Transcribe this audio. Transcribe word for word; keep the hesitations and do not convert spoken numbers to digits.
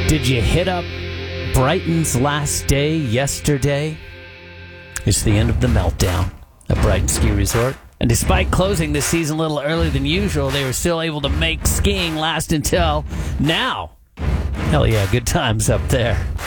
Did you hit up Brighton's last day yesterday? It's the end of the meltdown at Brighton Ski Resort. And despite closing this season a little earlier than usual, they were still able to make skiing last until now. Hell yeah, good times up there.